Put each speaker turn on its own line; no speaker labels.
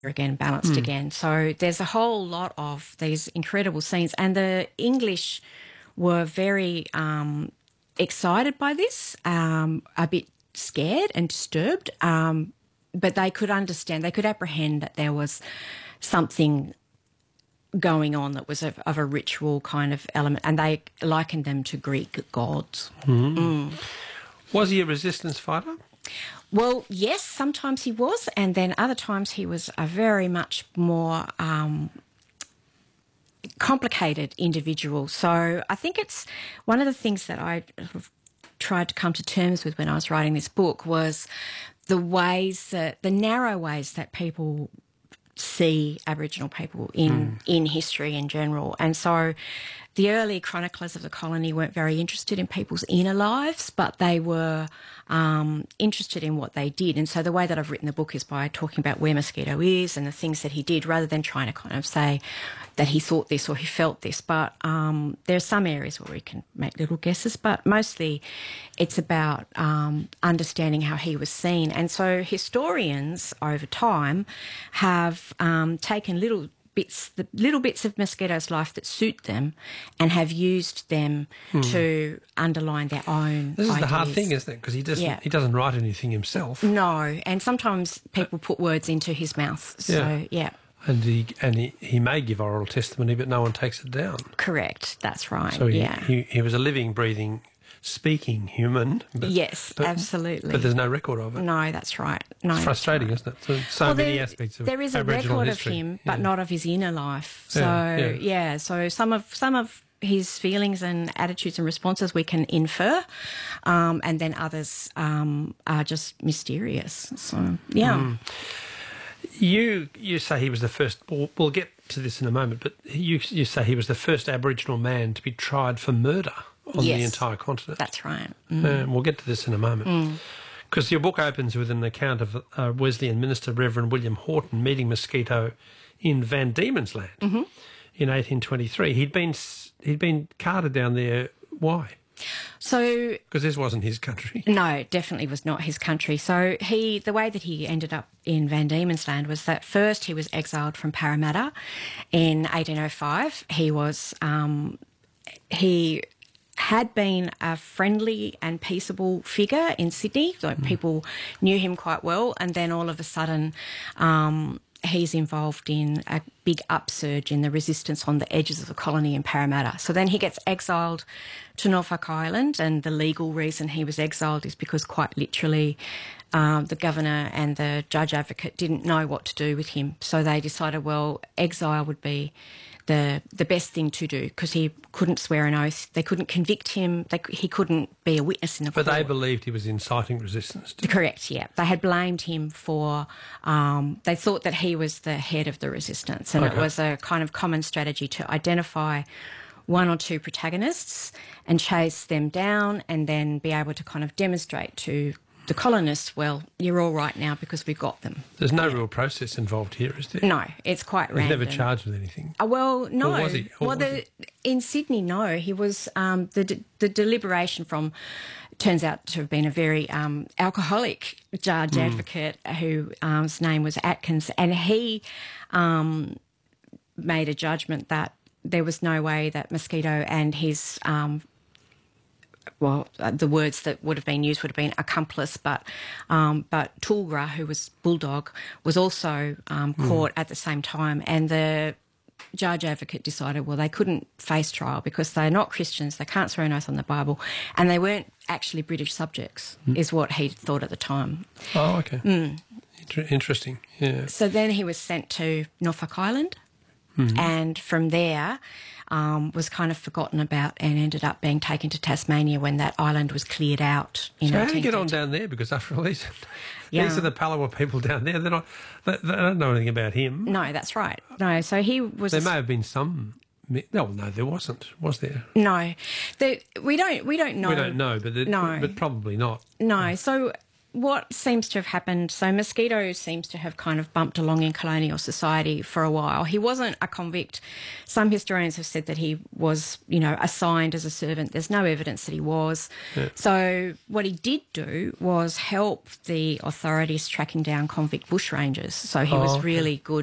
again, balanced again. So there's a whole lot of these incredible scenes, and the English were very excited by this, a bit scared and disturbed, but they could understand, they could apprehend that there was something going on that was of a ritual kind of element, and they likened them to Greek gods.
Was he a resistance fighter?
Well, yes, sometimes he was, and then other times he was a very much more complicated individual. So I think it's one of the things that I tried to come to terms with when I was writing this book was the narrow ways that people see Aboriginal people in history in general. And so the early chroniclers of the colony weren't very interested in people's inner lives, but they were interested in what they did. And so the way that I've written the book is by talking about where Mosquito is and the things that he did, rather than trying to kind of say that he thought this or he felt this. But there are some areas where we can make little guesses, but mostly it's about understanding how he was seen. And so historians over time have taken little bits of Mosquito's life that suit them and have used them to underline their own
This is
ideas.
the hard thing, isn't it? Because he doesn't write anything himself.
No, and sometimes people put words into his mouth. So, yeah.
And he may give oral testimony, but no one takes it down.
Correct, that's right.
So he was a living, breathing, speaking human.
Yes, absolutely.
But there's no record of it.
No, that's right. No,
it's frustrating, isn't it? So many aspects of
there is a
Aboriginal
record
history.
of him, but not of his inner life. So so some of his feelings and attitudes and responses we can infer, and then others are just mysterious. So
You say he was the first. We'll get to this in a moment, but you say he was the first Aboriginal man to be tried for murder on the entire continent.
That's right.
We'll get to this in a moment. Because your book opens with an account of Wesleyan minister Reverend William Horton meeting Mosquito in Van Diemen's Land in 1823. He'd been carted down there. Why?
So,
because this wasn't his country.
No, it definitely was not his country. So the way that he ended up in Van Diemen's Land was that first he was exiled from Parramatta in 1805. He had been a friendly and peaceable figure in Sydney. So people knew him quite well, and then all of a sudden he's involved in a big upsurge in the resistance on the edges of the colony in Parramatta. So then he gets exiled to Norfolk Island, and the legal reason he was exiled is because quite literally the governor and the judge advocate didn't know what to do with him. So they decided, well, exile would be the best thing to do because he couldn't swear an oath. They couldn't convict him. He couldn't be a witness in the court.
But they believed he was inciting resistance.
Correct, yeah. They had blamed him for... they thought that he was the head of the resistance, and it was a kind of common strategy to identify one or two protagonists and chase them down and then be able to kind of demonstrate to the colonists, well, you're all right now because we've got them.
There's no real process involved here, is there?
No, it's quite random.
He's never charged with anything.
Well, no.
Or was he?
In Sydney, no. He was the deliberation from turns out to have been a very alcoholic judge advocate whose name was Atkins, and he made a judgment that there was no way that Mosquito and his the words that would have been used would have been accomplice, but Tulgra, who was Bulldog, was also caught at the same time, and the judge advocate decided, well, they couldn't face trial because they're not Christians, they can't swear an oath on the Bible, and they weren't actually British subjects, is what he thought at the time.
Oh, okay. Interesting, yeah.
So then he was sent to Norfolk Island, and from there was kind of forgotten about and ended up being taken to Tasmania when that island was cleared out in 1830.
So how do you get on down there? Because after all, these are the Palawa people down there. They don't know anything about him.
No, that's right. No, so he was...
There may have been some... No, there wasn't, was there?
No. We don't know.
We don't know, but probably not.
No, so what seems to have happened, so Mosquito seems to have kind of bumped along in colonial society for a while. He wasn't a convict. Some historians have said that he was, assigned as a servant. There's no evidence that he was. Yeah. So what he did do was help the authorities tracking down convict bushrangers. So he was really good